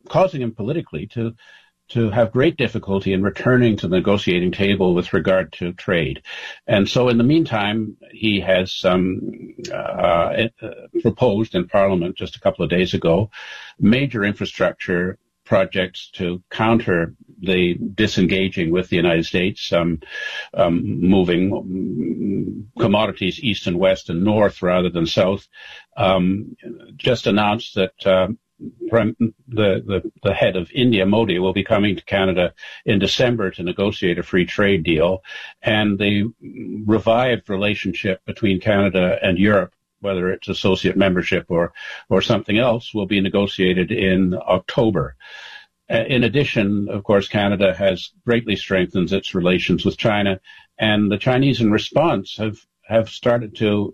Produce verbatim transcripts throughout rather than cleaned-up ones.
causing him politically to to have great difficulty in returning to the negotiating table with regard to trade. And so in the meantime, he has um, uh, proposed in Parliament just a couple of days ago major infrastructure projects to counter the disengaging with the United States, um, um, moving commodities east and west and north rather than south. Um, just announced that uh, the, the, the head of India, Modi, will be coming to Canada in December to negotiate a free trade deal. And the revived relationship between Canada and Europe, whether it's associate membership or, or something else, will be negotiated in October. In addition, of course, Canada has greatly strengthened its relations with China, and the Chinese in response have, have started to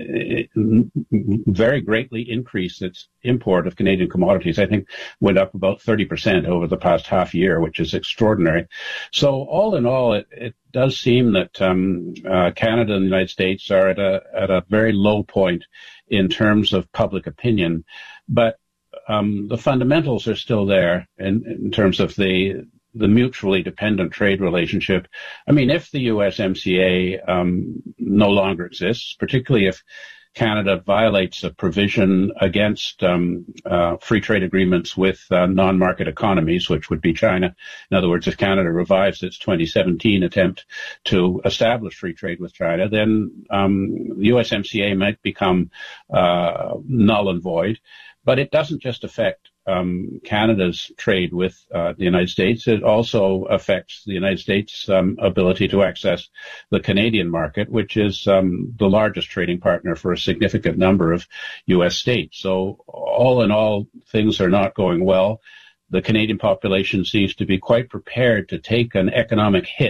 very greatly increase its import of Canadian commodities. I think went up about thirty percent over the past half year, which is extraordinary. So all in all, it, it does seem that um, uh, Canada and the United States are at a at a very low point in terms of public opinion, but um, the fundamentals are still there in, in terms of the the mutually dependent trade relationship. I mean, if the U S M C A um, no longer exists, particularly if Canada violates a provision against um, uh, free trade agreements with uh, non-market economies, which would be China. In other words, if Canada revives its twenty seventeen attempt to establish free trade with China, then um, the U S M C A might become uh, null and void. But it doesn't just affect um, Canada's trade with uh, the United States. It also affects the United States' um, ability to access the Canadian market, which is um, the largest trading partner for a significant number of U S states. So all in all, things are not going well. The Canadian population seems to be quite prepared to take an economic hit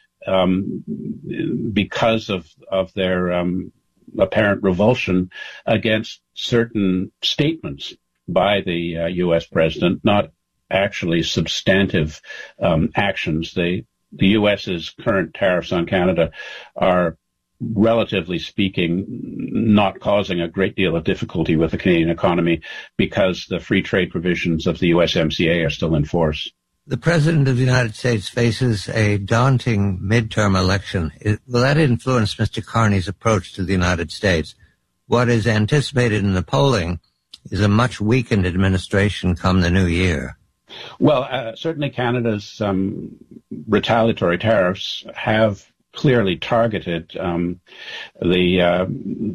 um, because of, of their um, apparent revulsion against certain statements by the uh, U S president, not actually substantive um, actions. They, the US's current tariffs on Canada are, relatively speaking, not causing a great deal of difficulty with the Canadian economy because the free trade provisions of the U S M C A are still in force. The President of the United States faces a daunting midterm election. Will that influence Mister Carney's approach to the United States? What is anticipated in the polling is a much weakened administration come the new year. Well, uh, certainly Canada's um, retaliatory tariffs have clearly targeted um, the uh,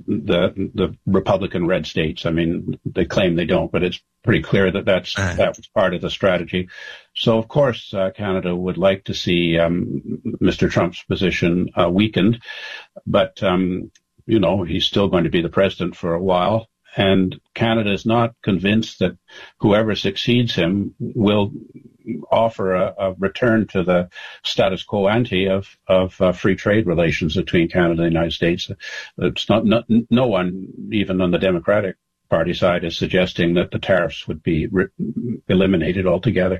the the Republican red states. I mean, they claim they don't, but it's pretty clear that that's that was part of the strategy. So, of course, uh, Canada would like to see um, Mister Trump's position uh, weakened, but um, you know, he's still going to be the president for a while. And Canada is not convinced that whoever succeeds him will offer a, a return to the status quo ante of, of uh, free trade relations between Canada and the United States. It's not, not, no one, even on the Democratic Party side, is suggesting that the tariffs would be re- eliminated altogether.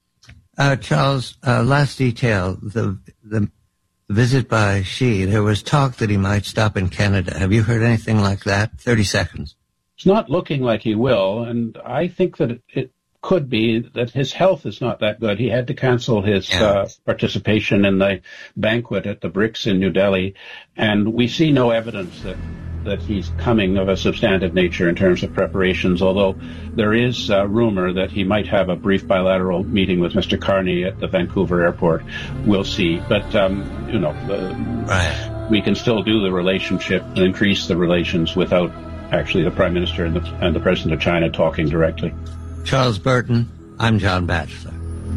Uh, Charles, uh, last detail, the, the visit by Xi, there was talk that he might stop in Canada. Have you heard anything like that? thirty seconds. It's not looking like he will, and I think that it, it could be that his health is not that good. He had to cancel his yeah. uh, participation in the banquet at the BRICS in New Delhi, and we see no evidence that that he's coming of a substantive nature in terms of preparations, although there is uh, rumor that he might have a brief bilateral meeting with Mister Carney at the Vancouver airport. We'll see. But, um, you know, uh, right. we can still do the relationship and increase the relations without actually the Prime Minister and the, and the President of China talking directly. Charles Burton, I'm John Batchelor.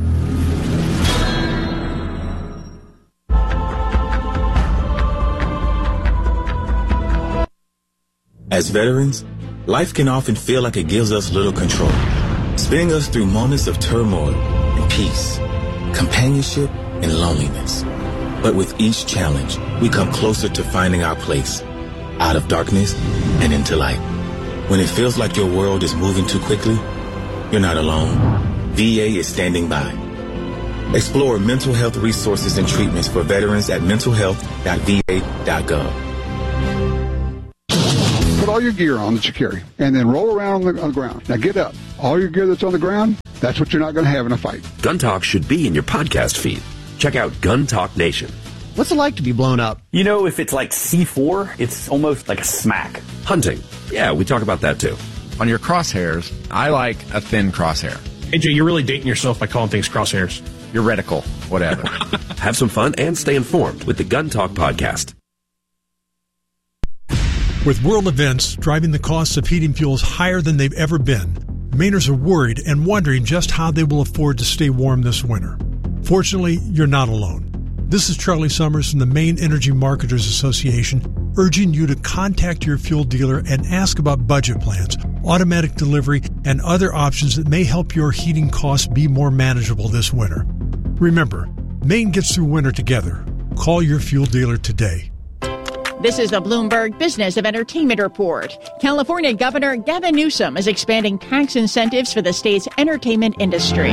As veterans, life can often feel like it gives us little control, spinning us through moments of turmoil and peace, companionship and loneliness. But with each challenge, we come closer to finding our place, out of darkness and into light. When it feels like your world is moving too quickly, you're not alone. V A is standing by. Explore mental health resources and treatments for veterans at mental health dot v a dot gov. Put all your gear on that you carry, and then roll around on the, on the ground. Now get up. All your gear that's on the ground, that's what you're not going to have in a fight. Gun Talk should be in your podcast feed. Check out Gun Talk Nation. What's it like to be blown up? You know, if it's like C four, it's almost like a smack. Hunting. Yeah, we talk about that too. On your crosshairs, I like a thin crosshair. A J, you're really dating yourself by calling things crosshairs. Your reticle, whatever. Have some fun and stay informed with the Gun Talk podcast. With world events driving the costs of heating fuels higher than they've ever been, Mainers are worried and wondering just how they will afford to stay warm this winter. Fortunately, you're not alone. This is Charlie Summers from the Maine Energy Marketers Association, urging you to contact your fuel dealer and ask about budget plans, automatic delivery, and other options that may help your heating costs be more manageable this winter. Remember, Maine gets through winter together. Call your fuel dealer today. This is the Bloomberg Business of Entertainment Report. California Governor Gavin Newsom is expanding tax incentives for the state's entertainment industry.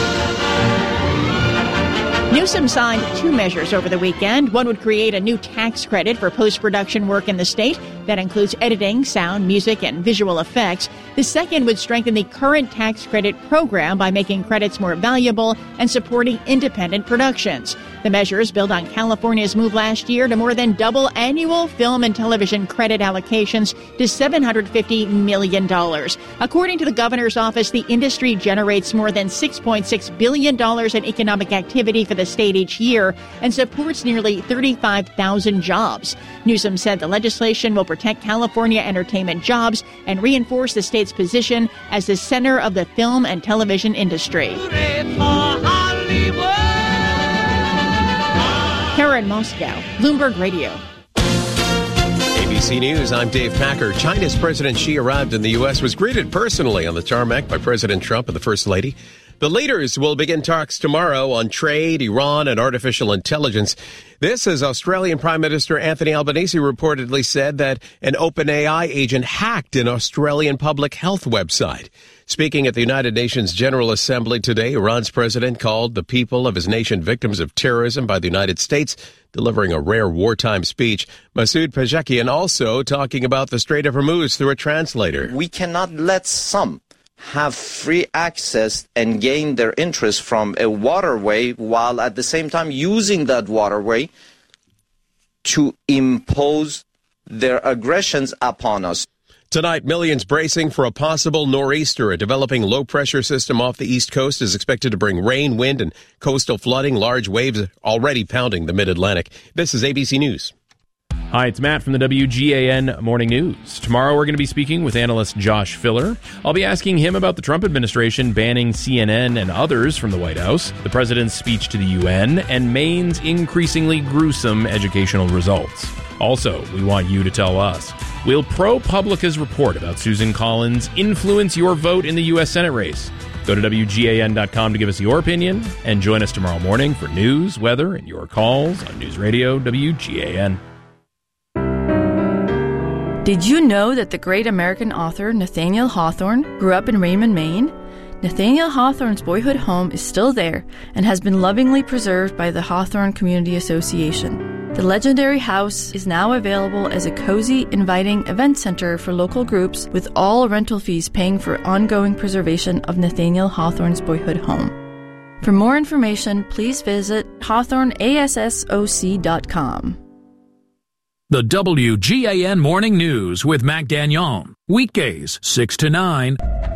Newsom signed two measures over the weekend. One would create a new tax credit for post-production work in the state that includes editing, sound, music, and visual effects. The second would strengthen the current tax credit program by making credits more valuable and supporting independent productions. The measures build on California's move last year to more than double annual film and television credit allocations to seven hundred fifty million dollars. According to the governor's office, the industry generates more than six point six billion dollars in economic activity for the state each year and supports nearly thirty-five thousand jobs. Newsom said the legislation will protect California entertainment jobs and reinforce the state's position as the center of the film and television industry. Karen Moscow, Bloomberg Radio. A B C News, I'm Dave Packer. China's President Xi arrived in the U S, was greeted personally on the tarmac by President Trump and the First Lady. The leaders will begin talks tomorrow on trade, Iran, and artificial intelligence. This as Australian Prime Minister Anthony Albanese reportedly said that an OpenAI agent hacked an Australian public health website. Speaking at the United Nations General Assembly today, Iran's president called the people of his nation victims of terrorism by the United States, delivering a rare wartime speech. Masoud Pezeshkian also talking about the Strait of Hormuz through a translator. We cannot let some have free access and gain their interest from a waterway while at the same time using that waterway to impose their aggressions upon us. Tonight, millions bracing for a possible nor'easter. A developing low-pressure system off the East Coast is expected to bring rain, wind, and coastal flooding. Large waves already pounding the mid-Atlantic. This is A B C News. Hi, it's Matt from the W G A N Morning News. Tomorrow we're going to be speaking with analyst Josh Filler. I'll be asking him about the Trump administration banning C N N and others from the White House, the president's speech to the U N, and Maine's increasingly gruesome educational results. Also, we want you to tell us, will ProPublica's report about Susan Collins influence your vote in the U S Senate race? Go to W G A N dot com to give us your opinion, and join us tomorrow morning for news, weather, and your calls on News Radio W G A N. Did you know that the great American author Nathaniel Hawthorne grew up in Raymond, Maine? Nathaniel Hawthorne's boyhood home is still there and has been lovingly preserved by the Hawthorne Community Association. The legendary house is now available as a cozy, inviting event center for local groups, with all rental fees paying for ongoing preservation of Nathaniel Hawthorne's boyhood home. For more information, please visit hawthorne assoc dot com. The W G A N Morning News with Mac Dagnon. Weekdays, six to nine.